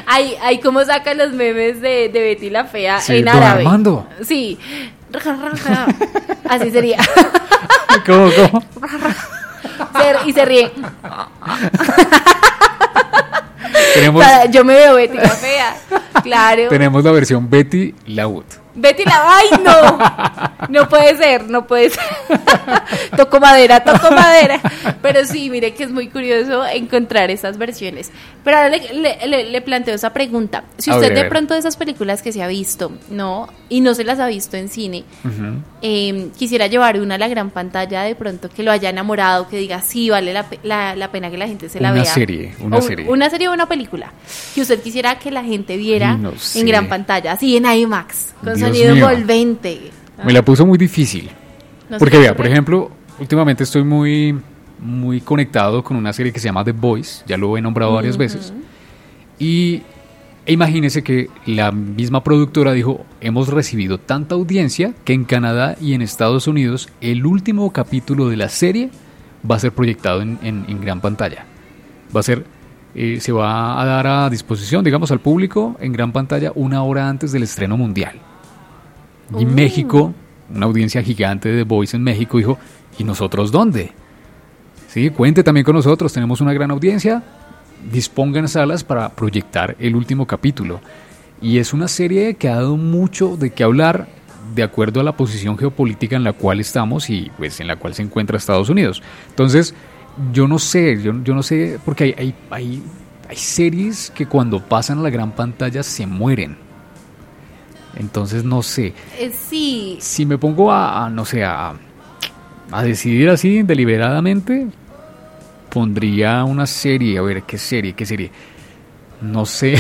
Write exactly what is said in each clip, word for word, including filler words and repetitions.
hay, hay como sacan los memes de, de Betty la Fea sí, en don árabe. Armando. Sí. Así sería. ¿Cómo, cómo? Se- y se ríe. Tenemos, O sea, yo me veo Betty la Fea. Claro. tenemos la versión Betty Laud. Betty la... ¡Ay, no! No puede ser, no puede ser. Toco madera, toco madera. Pero sí, mire que es muy curioso encontrar esas versiones. Pero ahora le, le, le, le planteo esa pregunta. Si A usted ver, a de ver. pronto de esas películas que se ha visto, ¿no? Y no se las ha visto en cine, Uh-huh. eh, quisiera llevar una a la gran pantalla de pronto que lo haya enamorado, que diga, sí, vale la, pe- la, la pena que la gente se la Una vea. serie, una O serie. Una serie o una película que usted quisiera que la gente viera Ay, no sé. en gran pantalla, así en IMAX, con Dios sonido mío. envolvente. Me la puso muy difícil. No sé Porque qué vea, ocurre. por ejemplo, últimamente estoy muy, muy conectado con una serie que se llama The Boys, ya lo he nombrado varias Ujú. veces. Y e imagínese que la misma productora dijo, hemos recibido tanta audiencia que en Canadá y en Estados Unidos el último capítulo de la serie va a ser proyectado en, en- en gran pantalla. Va a ser, eh, se va a dar a disposición, digamos, al público en gran pantalla una hora antes del estreno mundial. Y Oh. México, una audiencia gigante de The Voice en México, dijo, ¿y nosotros dónde? Sí, cuente también con nosotros, tenemos una gran audiencia, dispongan salas para proyectar el último capítulo. Y es una serie que ha dado mucho de qué hablar de acuerdo a la posición geopolítica en la cual estamos y pues en la cual se encuentra Estados Unidos. Entonces, yo no sé, yo, yo no sé, porque hay, hay, hay, hay series que cuando pasan a la gran pantalla se mueren. Entonces, no sé. Eh, sí, Si me pongo a, a, no sé, a, a decidir así deliberadamente, pondría una serie. A ver, ¿qué serie? ¿Qué serie? No sé.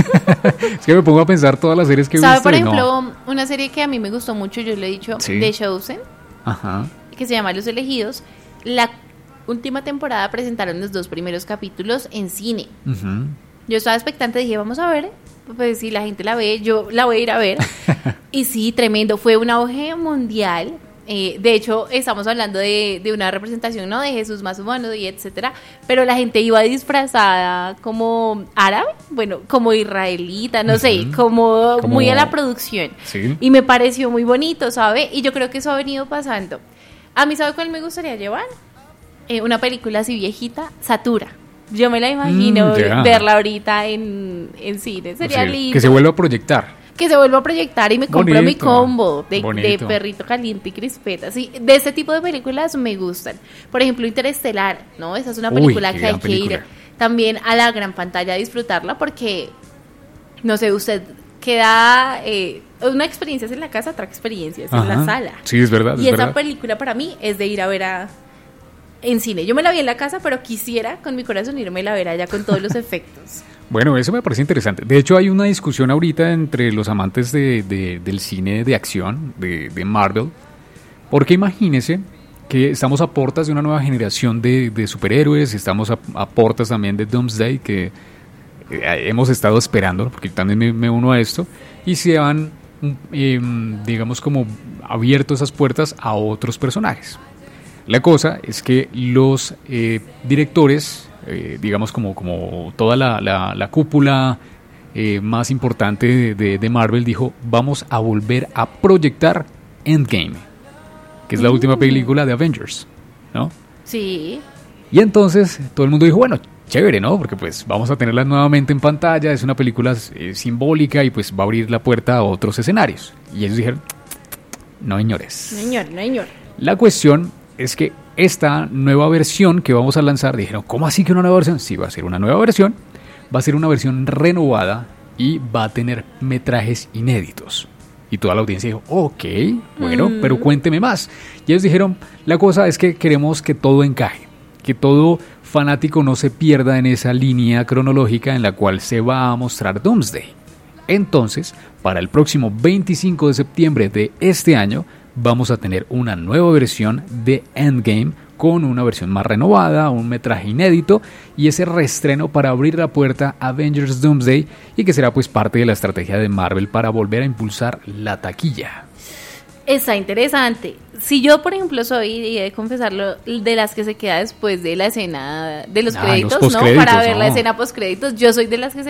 Es que me pongo a pensar todas las series que he ¿sabe visto por y no. ejemplo una serie que a mí me gustó mucho, yo le he dicho, Sí. The Chosen, Ajá. que se llama Los Elegidos? La última temporada presentaron los dos primeros capítulos en cine. Ujú. Yo estaba expectante, dije, vamos a ver, pues si la gente la ve, yo la voy a ir a ver. Y sí, tremendo, fue un auge mundial. Eh, de hecho, estamos hablando de, de una representación, ¿no? De Jesús más humano y etcétera. Pero la gente iba disfrazada como árabe, bueno, como israelita, no sé, Ujú. como, Como- muy a la producción. Sí. Y me pareció muy bonito, ¿sabe? Y yo creo que eso ha venido pasando. A mí, ¿sabe cuál me gustaría llevar? Eh, una película así viejita, Satura. Yo me la imagino Mm, ya. verla ahorita en, en cine. Sería O sea, lindo. que se vuelva a proyectar. Que se vuelva a proyectar y me compro mi Bonito, combo de, de bonito. perrito caliente y crispeta. Sí, de ese tipo de películas me gustan. Por ejemplo, Interestelar, ¿no? Esa es una Uy, película qué que hay gran que ir película. también a la gran pantalla a disfrutarla porque, no sé, usted queda... Eh, una experiencia es en la casa, otra experiencia es en la Ajá. sala. Sí, es verdad, Y es esa verdad. película para mí es de ir a ver a... en cine. Yo me la vi en la casa, pero quisiera con mi corazón irme a ver allá con todos los efectos. Bueno, eso me parece interesante. De hecho, hay una discusión ahorita entre los amantes de, de- del cine de acción, de, de Marvel, porque imagínese que estamos a portas de una nueva generación de, de superhéroes, estamos a, a portas también de Doomsday, que eh, hemos estado esperando, porque también me, me uno a esto, y se han, eh, digamos, como abierto esas puertas a otros personajes. La cosa es que los eh, directores, eh, digamos como, como toda la, la, la cúpula eh, más importante de, de, de Marvel, dijo, vamos a volver a proyectar Endgame, que es la Mm. última película de Avengers, ¿no? Sí. Y entonces todo el mundo dijo, bueno, chévere, ¿no? Porque pues vamos a tenerla nuevamente en pantalla, es una película eh, simbólica y pues va a abrir la puerta a otros escenarios. Y ellos dijeron, no, señores. Señor, señor. La cuestión es que esta nueva versión que vamos a lanzar, dijeron, ¿cómo así que una nueva versión? Sí, va a ser una nueva versión, va a ser una versión renovada y va a tener metrajes inéditos. Y toda la audiencia dijo, ok, bueno, Mm. pero cuénteme más. Y ellos dijeron, la cosa es que queremos que todo encaje, que todo fanático no se pierda en esa línea cronológica en la cual se va a mostrar Doomsday. Entonces, para el próximo veinticinco de septiembre de este año, vamos a tener una nueva versión de Endgame con una versión más renovada, un metraje inédito y ese reestreno para abrir la puerta a Avengers Doomsday y que será pues parte de la estrategia de Marvel para volver a impulsar la taquilla. Está interesante. Si yo, por ejemplo, soy, y he de confesarlo, de las que se queda después de la escena de los Ah, los créditos, ¿no? postcréditos, Para ver la ¿no? escena postcréditos, yo soy de las que se